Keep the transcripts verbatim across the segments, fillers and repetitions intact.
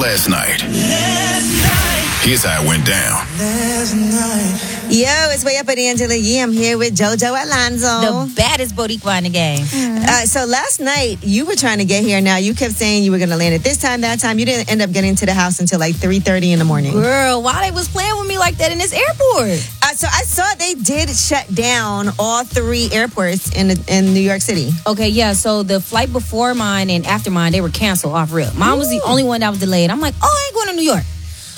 last night. Here's how it went down. Yo, it's Way Up with Angela Yee. I'm here with JoJo Alonzo. The baddest Boricua in the game. Mm-hmm. Uh, so last night, you were trying to get here. Now, you kept saying you were going to land at this time, that time. You didn't end up getting to the house until like three thirty in the morning. Girl, why they was playing with me like that in this airport? Uh, so I saw they did shut down all three airports in the, in New York City. Okay, yeah. So the flight before mine and after mine, they were canceled off rip. Mine Ooh. was the only one that was delayed. I'm like, oh, I ain't going to New York.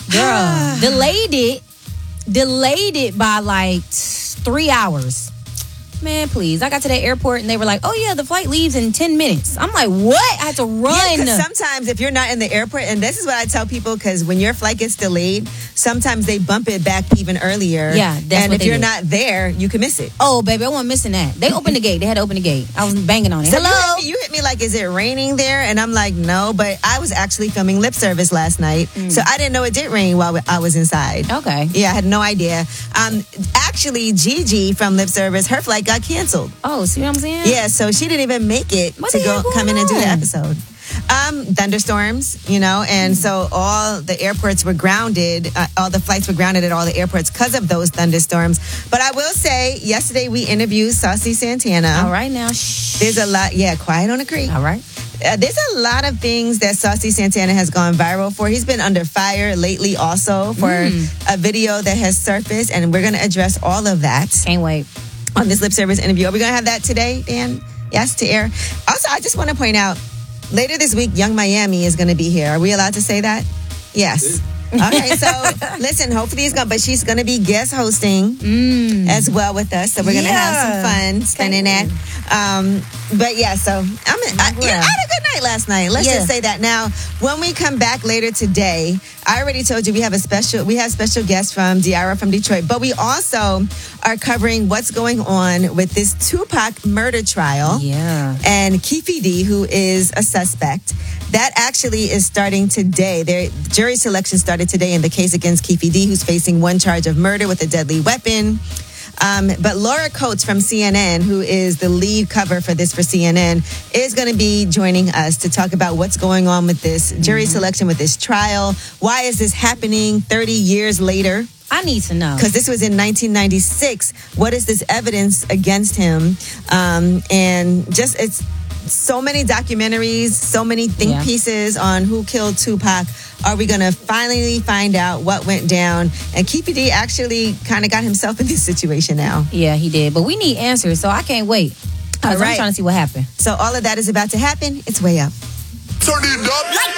Girl, delayed it. Delayed it by like three hours. Man, please. I got to the airport and they were like, oh, yeah, the flight leaves in ten minutes. I'm like, what? I had to run. Yeah, because sometimes if you're not in the airport, and this is what I tell people, because when your flight gets delayed, sometimes they bump it back even earlier. Yeah, that's And what if you're did. not there, you can miss it. Oh, baby, I wasn't missing that. They opened the gate. They had to open the gate. I was banging on it. So Hello? You hit, me, you hit me like, is it raining there? And I'm like, no, but I was actually filming Lip Service last night. Mm. So I didn't know it did rain while I was inside. Okay. Yeah, I had no idea. Um, actually, Gigi from Lip Service, her flight got canceled. Oh, see what I'm saying? Yeah, so she didn't even make it what to go come in and do the on? episode. Um, thunderstorms, you know, and mm. so all the airports were grounded. Uh, all the flights were grounded at all the airports because of those thunderstorms. But I will say, yesterday we interviewed Saucy Santana. All right now, shh. There's a lot, yeah, quiet on the creek. All right. Uh, there's a lot of things that Saucy Santana has gone viral for. He's been under fire lately also for mm. a video that has surfaced, and we're going to address all of that. Can't wait. On this Lip Service interview. Are we going to have that today, Dan? Yes, to air. Also, I just want to point out, later this week, Young Miami is going to be here. Are we allowed to say that? Yes. Okay, so listen, hopefully it's going to, but she's going to be guest hosting mm. as well with us. So we're going to yeah. have some fun spending that. Um, but yeah, so I'm, I, yeah, I had a good night last night. Let's yeah. just say that. Now, when we come back later today, I already told you we have a special, we have special guests from Diara from Detroit, but we also are covering what's going on with this Tupac murder trial. Yeah. And Keffe D, who is a suspect. That actually is starting today. Their jury selection started today in the case against Keffe D, who's facing one charge of murder with a deadly weapon. Um, but Laura Coates from C N N, who is the lead cover for this for C N N, is going to be joining us to talk about what's going on with this jury mm-hmm. selection, with this trial. Why is this happening thirty years later? I need to know. Because this was in nineteen ninety-six. What is this evidence against him? Um, and just, it's so many documentaries, so many think yeah. pieces on who killed Tupac. Are we going to finally find out what went down? And Keffe D actually kind of got himself in this situation now. Yeah, he did. But we need answers, so I can't wait. All right. I'm trying to see what happened. So all of that is about to happen. It's Way Up. Turn it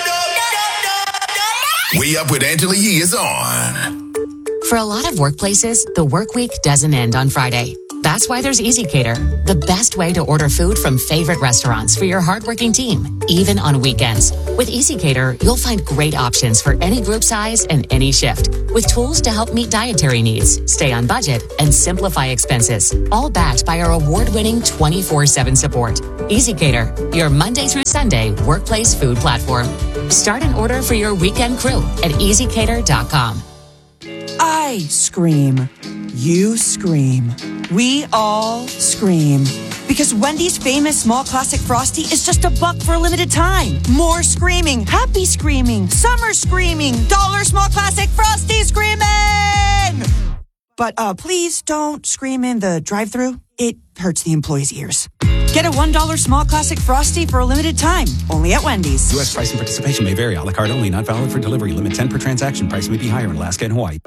up. Way Up with Angela Yee is on. For a lot of workplaces, the work week doesn't end on Friday. That's why there's EasyCater, the best way to order food from favorite restaurants for your hardworking team, even on weekends. With EasyCater, you'll find great options for any group size and any shift, with tools to help meet dietary needs, stay on budget, and simplify expenses, all backed by our award-winning twenty-four seven support. EasyCater, your Monday through Sunday workplace food platform. Start an order for your weekend crew at easy cater dot com. I scream. You scream. We all scream. Because Wendy's famous small classic Frosty is just a buck for a limited time. More screaming. Happy screaming. Summer screaming. Dollar small classic Frosty screaming! But uh, please don't scream in the drive-thru. It hurts the employees' ears. Get a one dollar small classic Frosty for a limited time. Only at Wendy's. U S price and participation may vary. A la carte only. Not valid for delivery. Limit ten per transaction. Price may be higher in Alaska and Hawaii.